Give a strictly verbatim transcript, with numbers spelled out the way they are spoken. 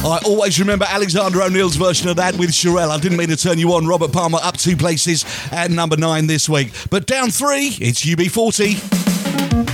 I always remember Alexander O'Neill's version of that with Sherelle. I didn't mean to turn you on. Robert Palmer up two places at number nine this week. But down three, it's U B forty.